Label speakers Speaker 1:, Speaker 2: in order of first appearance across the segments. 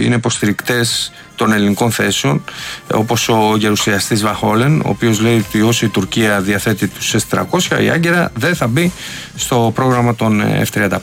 Speaker 1: είναι υποστηρικτές των ελληνικών θέσεων, όπως ο γερουσιαστής Βαχόλεν, ο οποίος λέει ότι όσο η Τουρκία διαθέτει τους S-300, η Άγκυρα δεν θα μπει στο πρόγραμμα των F-35.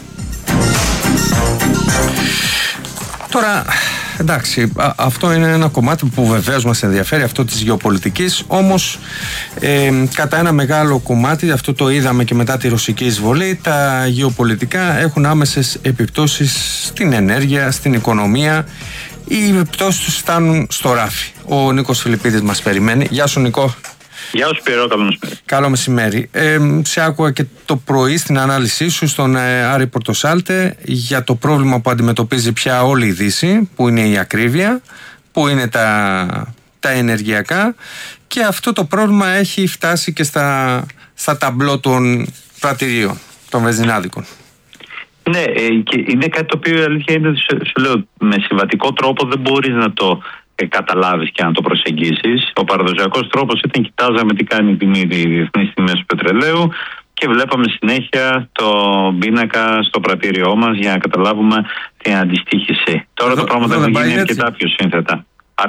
Speaker 1: Τώρα, εντάξει, αυτό είναι ένα κομμάτι που βεβαίως μας ενδιαφέρει, αυτό της γεωπολιτικής, όμως κατά ένα μεγάλο κομμάτι, αυτό το είδαμε και μετά τη ρωσική εισβολή, τα γεωπολιτικά έχουν άμεσες επιπτώσεις στην ενέργεια, στην οικονομία. Οι επιπτώσεις τους φτάνουν στο ράφι. Ο Νίκος Φιλιππίδης μας περιμένει. Γεια σου, Νικό.
Speaker 2: Γεια σου, Σπύρο, καλό μεσημέρι.
Speaker 1: Καλό μεσημέρι. Σε άκουγα και το πρωί στην ανάλυσή σου στον Άρη Πορτοσάλτε για το πρόβλημα που αντιμετωπίζει πια όλη η Δύση, που είναι η ακρίβεια, που είναι τα ενεργειακά, και αυτό το πρόβλημα έχει φτάσει και στα ταμπλό των πρατηρίων, των βενζινάδικων.
Speaker 2: Ναι, και είναι κάτι το οποίο η αλήθεια είναι, σου λέω, με συμβατικό τρόπο δεν μπορείς να το καταλάβεις και να το προσεγγίσεις. Ο παραδοσιακός τρόπος ήταν κοιτάζαμε τι κάνει η τιμή, οι διεθνείς τιμές του πετρελαίου, και βλέπαμε συνέχεια το πίνακα στο πρατήριό μας για να καταλάβουμε την αντιστοίχηση. Τώρα τα πράγματα έχουν γίνει αρκετά πιο σύνθετα.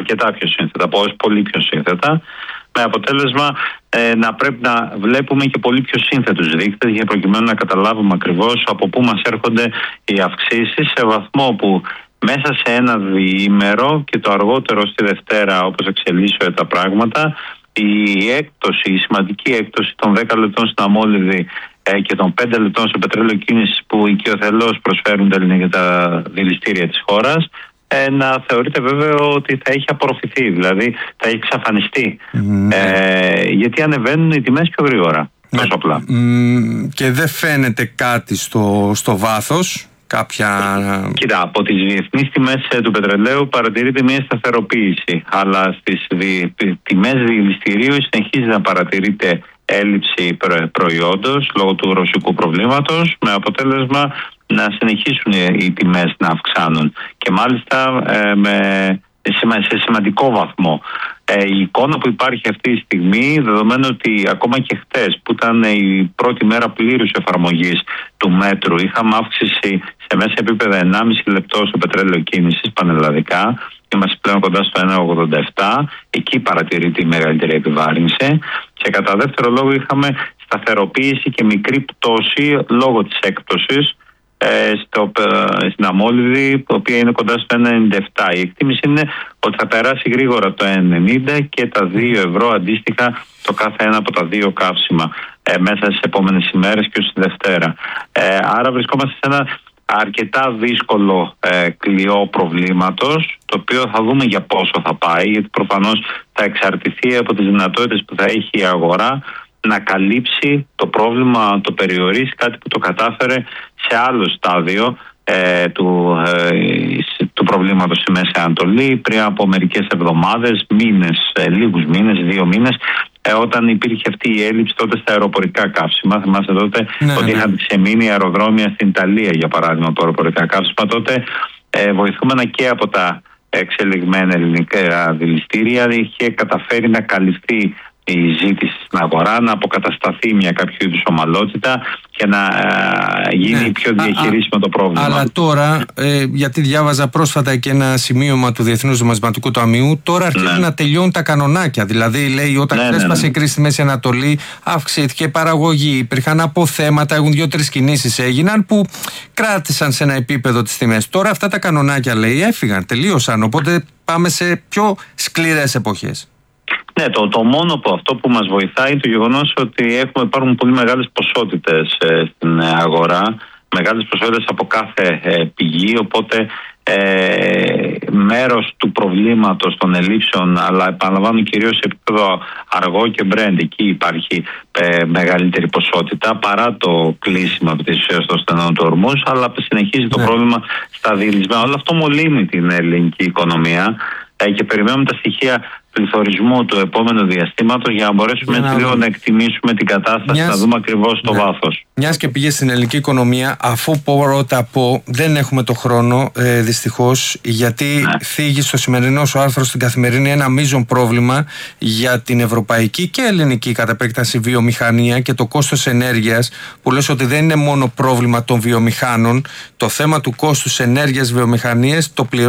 Speaker 2: Πολύ πιο σύνθετα. Με αποτέλεσμα να πρέπει να βλέπουμε και πολύ πιο σύνθετους δείκτες για προκειμένου να καταλάβουμε ακριβώς από πού μας έρχονται οι αυξήσεις, σε βαθμό που μέσα σε ένα διήμερο και το αργότερο στη Δευτέρα, όπως εξελίσσονται τα πράγματα, η σημαντική έκπτωση των 10 λεπτών στην αμόλυδη και των 5 λεπτών στο πετρέλαιο κίνησης που οικειοθελώς προσφέρουν τα δηληστήρια της χώρας, να θεωρείται βέβαια ότι θα έχει απορροφηθεί, δηλαδή θα έχει εξαφανιστεί. Γιατί ανεβαίνουν οι τιμές πιο γρήγορα. Τόσο απλά.
Speaker 1: Και δεν φαίνεται κάτι στο βάθος.
Speaker 2: Κοίτα, από τις διεθνείς τιμές του πετρελαίου παρατηρείται μια σταθεροποίηση, αλλά στις τιμές δηληστηρίου συνεχίζει να παρατηρείται έλλειψη προϊόντος λόγω του ρωσικού προβλήματος, με αποτέλεσμα να συνεχίσουν οι τιμές να αυξάνουν, και μάλιστα σε σημαντικό βαθμό. Η εικόνα που υπάρχει αυτή τη στιγμή, δεδομένου ότι ακόμα και χτες που ήταν η πρώτη μέρα πλήρους εφαρμογής του μέτρου, είχαμε αύξηση σε μέσα επίπεδα 1,5 λεπτό στο πετρέλαιο κίνησης πανελλαδικά, είμαστε πλέον κοντά στο 1,87, εκεί παρατηρείται η μεγαλύτερη επιβάρυνση, και κατά δεύτερο λόγο είχαμε σταθεροποίηση και μικρή πτώση λόγω της έκπτωσης στην αμόλυδη, η οποία είναι κοντά στο 1,97. Η εκτίμηση είναι ότι θα περάσει γρήγορα το 1,90 και τα 2 ευρώ αντίστοιχα το κάθε ένα από τα δύο καύσιμα μέσα στις επόμενες ημέρες και ως τη Δευτέρα. Άρα βρισκόμαστε σε ένα αρκετά δύσκολο κλειό προβλήματος, το οποίο θα δούμε για πόσο θα πάει, γιατί προφανώς θα εξαρτηθεί από τις δυνατότητες που θα έχει η αγορά να καλύψει το πρόβλημα, να το περιορίσει, κάτι που το κατάφερε σε άλλο στάδιο του προβλήματος στη Μέση Ανατολή πριν από μερικές εβδομάδες, λίγους μήνες, 2 μήνες, όταν υπήρχε αυτή η έλλειψη τότε στα αεροπορικά καύσιμα. Θυμάστε τότε ότι είχαν ξεμείνει αεροδρόμια στην Ιταλία, για παράδειγμα, από αεροπορικά καύσιμα. Τότε βοηθούμενα και από τα εξελιγμένα ελληνικά δηληστήρια είχε καταφέρει να καλυφθεί η ζήτηση στην αγορά, να αποκατασταθεί μια κάποιο είδους ομαλότητα και να γίνει πιο διαχειρίσιμο το πρόβλημα.
Speaker 1: Αλλά τώρα, γιατί διάβαζα πρόσφατα και ένα σημείωμα του Διεθνούς Νομισματικού Ταμείου, τώρα αρχίζουν να τελειώνουν τα κανονάκια. Δηλαδή, λέει, όταν ξέσπασε η κρίση στη Μέση Ανατολή, αυξήθηκε η παραγωγή, υπήρχαν αποθέματα, 2-3 κινήσεις έγιναν που κράτησαν σε ένα επίπεδο τις τιμές. Τώρα αυτά τα κανονάκια, λέει, έφυγαν, τελείωσαν. Οπότε πάμε σε πιο σκληρές εποχές.
Speaker 2: Ναι, το μόνο που αυτό που μας βοηθάει είναι το γεγονός ότι υπάρχουν πολύ μεγάλες ποσότητες στην αγορά, μεγάλες ποσότητες από κάθε πηγή, οπότε μέρος του προβλήματος των ελλείψεων, αλλά επαναλαμβάνω κυρίως σε επίπεδο αργό και Brent, εκεί υπάρχει μεγαλύτερη ποσότητα παρά το κλείσιμο από τις ουσίες των στενών του ορμούς, αλλά συνεχίζει το πρόβλημα στα διελισμένα. Όλο αυτό μολύνει την ελληνική οικονομία και περιμένουμε τα στοιχεία πληθωρισμού του επόμενου διαστήματος για να μπορέσουμε να εκτιμήσουμε την κατάσταση, να δούμε ακριβώς το βάθος.
Speaker 1: Μιας και πήγε στην ελληνική οικονομία, αφού πρώτα πω δεν έχουμε το χρόνο δυστυχώς, γιατί θίγει στο σημερινό σου άρθρο στην Καθημερινή ένα μείζον πρόβλημα για την ευρωπαϊκή και ελληνική κατά επέκταση βιομηχανία και το κόστος ενέργειας, που λες ότι δεν είναι μόνο πρόβλημα των βιομηχάνων, το θέμα του κόστους ενέργειας βιομηχανίες το πληρώνει